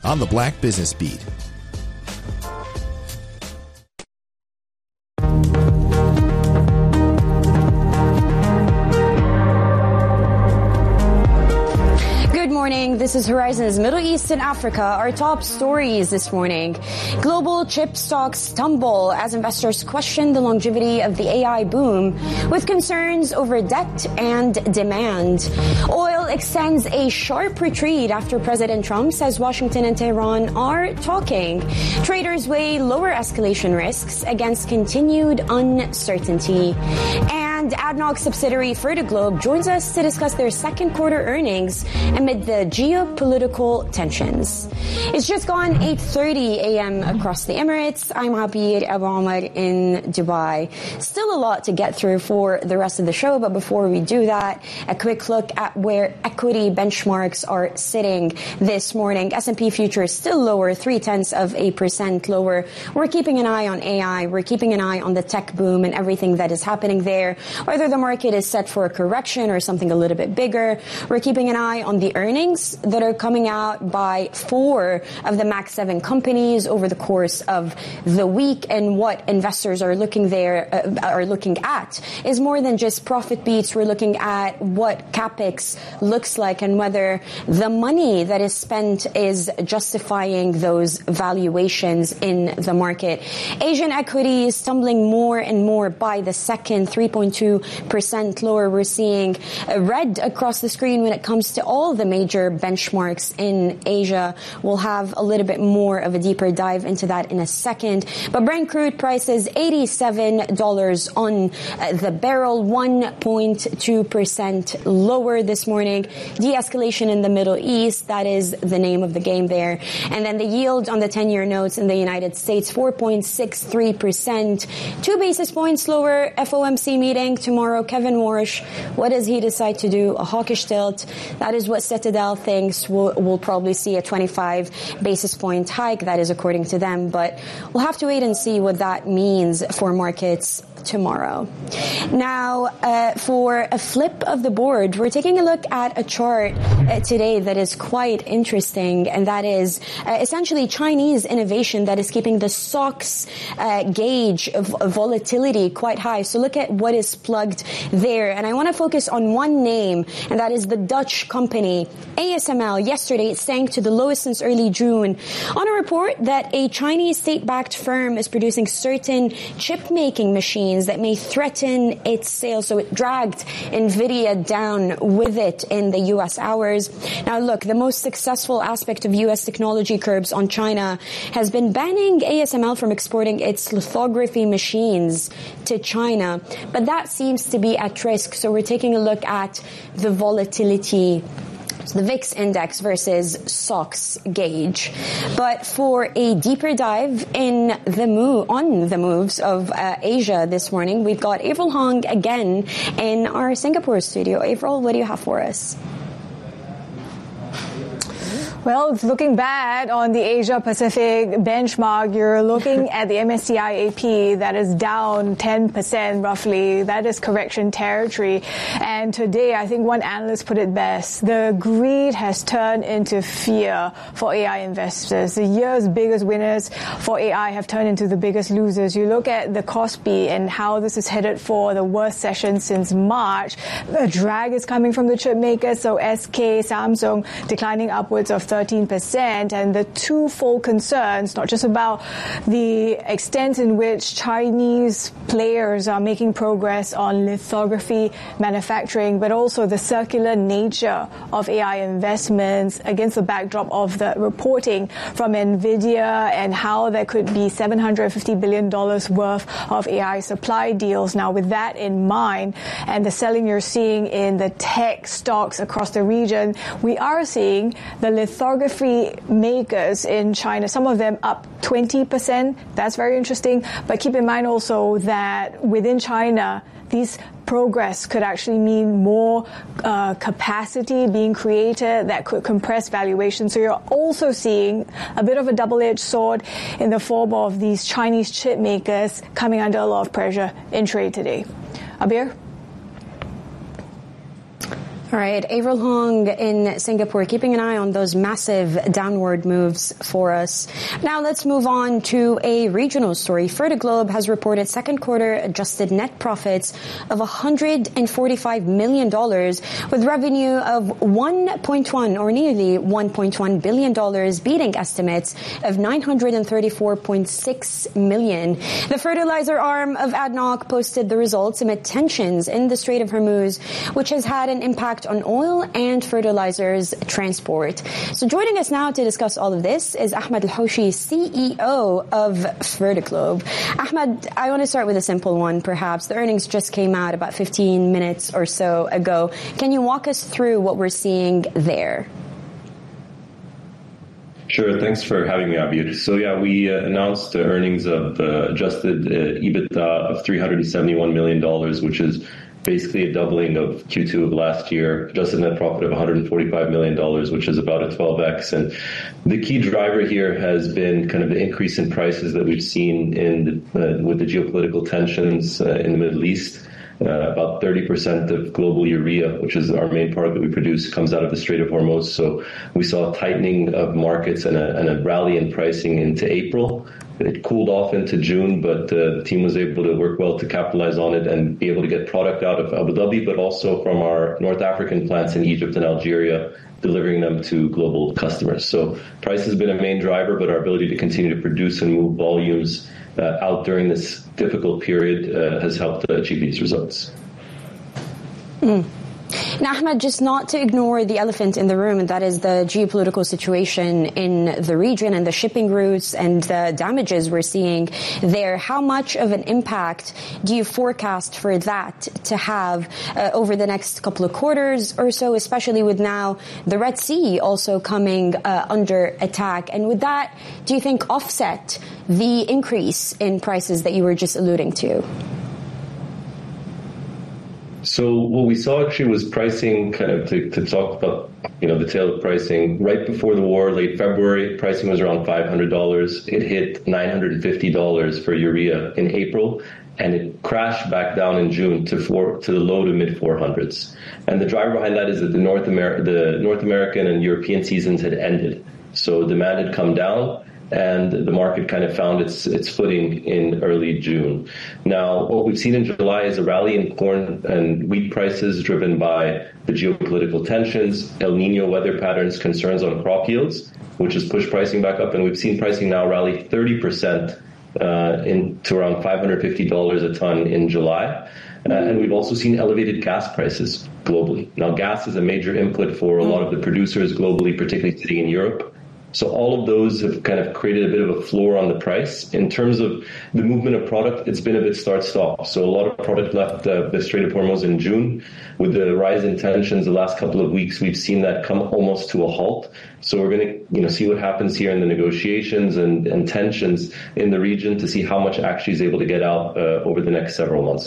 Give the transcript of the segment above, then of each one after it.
on the Black Business Beat. This is Horizon's Middle East and Africa. Our top stories this morning. Global chip stocks tumble as investors question the longevity of the AI boom with concerns over debt and demand. Oil extends a sharp retreat after President Trump says Washington and Tehran are talking. Traders weigh lower escalation risks against continued uncertainty. And ADNOC subsidiary Fertiglobe joins us to discuss their second quarter earnings amid the geopolitical tensions. It's just gone 8:30 a.m. across the Emirates. I'm Abir Abu Omar in Dubai. Still a lot to get through for the rest of the show, but before we do that, a quick look at where equity benchmarks are sitting this morning. S&P futures still lower, 0.3% lower. We're keeping an eye on AI. We're keeping an eye on the tech boom and everything that is happening there, whether the market is set for a correction or something a little bit bigger. We're keeping an eye on the earnings that are coming out by 4 of the Max 7 companies over the course of the week, and what investors are looking at is more than just profit beats. We're looking at what capex looks like and whether the money that is spent is justifying those valuations in the market. Asian equities tumbling more and more by the second, 3.2% lower. We're seeing red across the screen when it comes to all the major benchmarks in Asia. We'll have a little bit more of a deeper dive into that in a second. But Brent crude prices $87 on the barrel, 1.2% lower this morning. De-escalation in the Middle East, that is the name of the game there. And then the yield on the 10-year notes in the United States, 4.63%, 2 basis points lower. FOMC meeting tomorrow. Kevin Warsh, what does he decide to do? A hawkish tilt. That is what Citadel thinks. We'll probably see a 25 basis point hike. That is according to them, but we'll have to wait and see what that means for markets tomorrow. Now, for a flip of the board, we're taking a look at a chart today that is quite interesting, and that is essentially Chinese innovation that is keeping the stocks gauge of volatility quite high. So look at what is plugged there, and I want to focus on one name, and that is the Dutch company ASML. Yesterday, it sank to the lowest since early June on a report that a Chinese state-backed firm is producing certain chip-making machines that may threaten its sales. So it dragged NVIDIA down with it in the U.S. hours. Now, look, the most successful aspect of U.S. technology curbs on China has been banning ASML from exporting its lithography machines to China. But that seems to be at risk. So we're taking a look at the volatility, the VIX index versus SOX gauge. But for a deeper dive in on the moves of Asia this morning, we've got Avril Hong again in our Singapore studio. Avril, what do you have for us? Well, it's looking bad on the Asia Pacific benchmark. You're looking at the MSCI AP that is down 10% roughly. That is correction territory. And today, I think one analyst put it best. The greed has turned into fear for AI investors. The year's biggest winners for AI have turned into the biggest losers. You look at the Kospi and how this is headed for the worst session since March. The drag is coming from the chip makers. So SK, Samsung declining upwards of 13%, and the twofold concerns, not just about the extent in which Chinese players are making progress on lithography manufacturing, but also the circular nature of AI investments against the backdrop of the reporting from NVIDIA and how there could be $750 billion worth of AI supply deals. Now, with that in mind, and the selling you're seeing in the tech stocks across the region, we are seeing the lithography makers in China, some of them up 20%. That's very interesting. But keep in mind also that within China, these progress could actually mean more capacity being created that could compress valuation. So you're also seeing a bit of a double-edged sword in the form of these Chinese chip makers coming under a lot of pressure in trade today. Abir? All All right, Avril Hong in Singapore, keeping an eye on those massive downward moves for us. Now let's move on to a regional story. Fertiglobe has reported second quarter adjusted net profits of $145 million with revenue of 1.1 or nearly $1.1 billion, beating estimates of $934.6 million. The fertilizer arm of ADNOC posted the results amid tensions in the Strait of Hormuz, which has had an impact on oil and fertilizers transport. So joining us now to discuss all of this is Ahmed Al-Houshi, CEO of Fertiglobe. Ahmed, I want to start with a simple one, perhaps. The earnings just came out about 15 minutes or so ago. Can you walk us through what we're seeing there? Sure. Thanks for having me, Abir. So yeah, we announced earnings of adjusted EBITDA of $371 million, which is basically a doubling of Q2 of last year, adjusted net profit of $145 million, which is about a 12x. And the key driver here has been kind of the increase in prices that we've seen with the geopolitical tensions in the Middle East. About 30% of global urea, which is our main product that we produce, comes out of the Strait of Hormuz. So we saw a tightening of markets and a rally in pricing into April. It cooled off into June, but the team was able to work well to capitalize on it and be able to get product out of Abu Dhabi, but also from our North African plants in Egypt and Algeria, delivering them to global customers. So price has been a main driver, but our ability to continue to produce and move volumes out during this difficult period has helped achieve these results. Now, Ahmed, just not to ignore the elephant in the room, and that is the geopolitical situation in the region and the shipping routes and the damages we're seeing there. How much of an impact do you forecast for that to have over the next couple of quarters or so, especially with now the Red Sea also coming under attack? And with that, do you think offset the increase in prices that you were just alluding to? So what we saw actually was pricing, kind of to talk about, the tail of pricing. Right before the war, late February, pricing was around $500. It hit $950 for urea in April, and it crashed back down in June to the low to mid 400s. And the driver behind that is that the North American and European seasons had ended. So demand had come down, and the market kind of found its footing in early June. Now, what we've seen in July is a rally in corn and wheat prices driven by the geopolitical tensions, El Nino weather patterns, concerns on crop yields, which has pushed pricing back up. And we've seen pricing now rally 30% to around $550 a ton in July. And we've also seen elevated gas prices globally. Now, gas is a major input for a lot of the producers globally, particularly sitting in Europe. So all of those have kind of created a bit of a floor on the price. In terms of the movement of product, it's been a bit start-stop. So a lot of product left the Strait of Hormuz in June. With the rise in tensions the last couple of weeks, we've seen that come almost to a halt. So we're going to see what happens here in the negotiations and tensions in the region to see how much actually is able to get out over the next several months.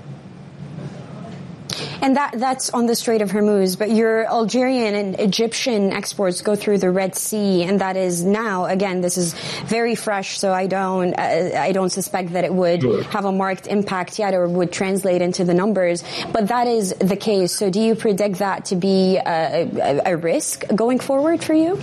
And that's on the Strait of Hormuz, but your Algerian and Egyptian exports go through the Red Sea, and that is now, again, this is very fresh, so I don't suspect that it would have a marked impact yet or would translate into the numbers, but that is the case. So do you predict that to be a risk going forward for you?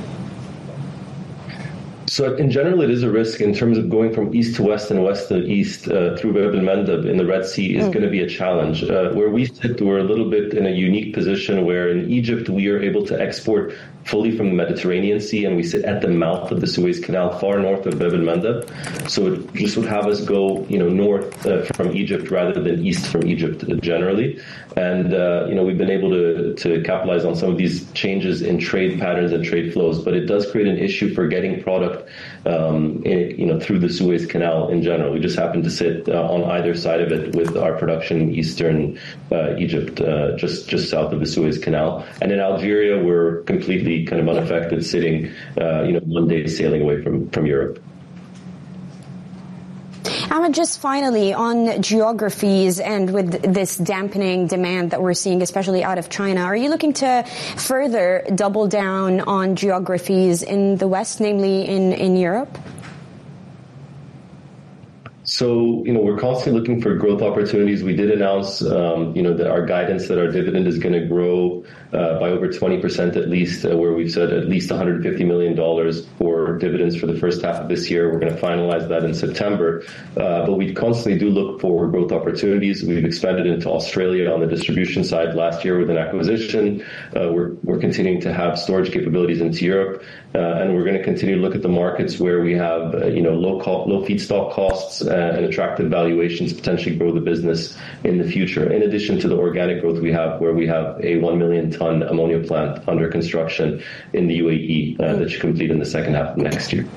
So in general, it is a risk in terms of going from east to west and west to east through Bab el-Mandeb in the Red Sea is going to be a challenge. Where we sit, we're a little bit in a unique position where in Egypt, we are able to export fully from the Mediterranean Sea, and we sit at the mouth of the Suez Canal, far north of Bab el-Mandeb. So it just would have us go, north from Egypt rather than east from Egypt generally. And, we've been able to capitalize on some of these changes in trade patterns and trade flows, but it does create an issue for getting product, through the Suez Canal in general. We just happen to sit on either side of it with our production in eastern Egypt, just south of the Suez Canal. And in Algeria, we're completely kind of unaffected, sitting, 1 day sailing away from Europe. Ahmed, just finally on geographies and with this dampening demand that we're seeing, especially out of China, are you looking to further double down on geographies in the West, namely in Europe? So, we're constantly looking for growth opportunities. We did announce, that our guidance that our dividend is going to grow by over 20% at least, where we've said at least $150 million for dividends for the first half of this year. We're going to finalize that in September. But we constantly do look for growth opportunities. We've expanded into Australia on the distribution side last year with an acquisition. We're continuing to have storage capabilities into Europe. And we're going to continue to look at the markets where we have, low feedstock costs and attractive valuations, potentially grow the business in the future. In addition to the organic growth we have, where we have a 1 million ton ammonia plant under construction in the UAE that should complete in the second half of next year.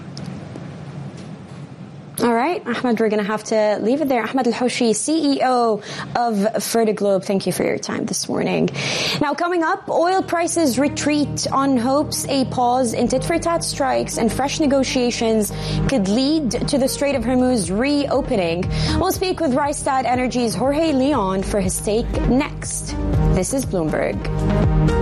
All right, Ahmed, we're going to have to leave it there. Ahmed Al-Houshi, CEO of Fertiglobe, thank you for your time this morning. Now, coming up, oil prices retreat on hopes a pause in tit-for-tat strikes and fresh negotiations could lead to the Strait of Hormuz reopening. We'll speak with Rystad Energy's Jorge Leon for his take next. This is Bloomberg.